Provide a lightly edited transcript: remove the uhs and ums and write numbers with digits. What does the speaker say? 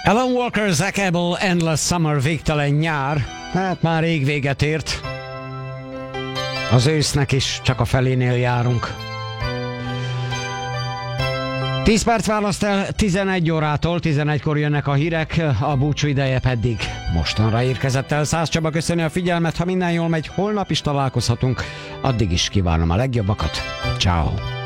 Alan Walker, Zach Abel, Endless Summer, végtelen nyár. Hát már rég véget ért. Az ősznek is csak a felénél járunk. 10 perc választ el 11 órától, 11-kor jönnek a hírek, a búcsú ideje pedig mostanra érkezett el. Szász Csaba köszöni a figyelmet, ha minden jól megy, holnap is találkozhatunk. Addig is kívánom a legjobbakat. Ciao.